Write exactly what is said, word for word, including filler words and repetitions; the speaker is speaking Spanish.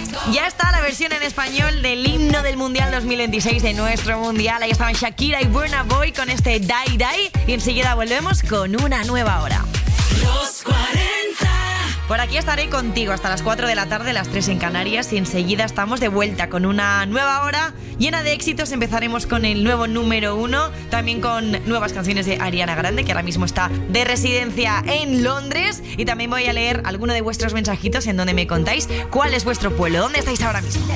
Ya está la versión en español del himno del Mundial dos mil veintiséis de nuestro Mundial. Ahí estaban Shakira y Burna Boy con este Die Die. Y enseguida volvemos con una nueva hora. Los cuarenta. Por aquí estaré contigo hasta las cuatro de la tarde, las tres en Canarias. Y enseguida estamos de vuelta con una nueva hora llena de éxitos. Empezaremos con el nuevo número uno. También con nuevas canciones de Ariana Grande, que ahora mismo está de residencia en Londres. Y también voy a leer alguno de vuestros mensajitos en donde me contáis cuál es vuestro pueblo, dónde estáis ahora mismo.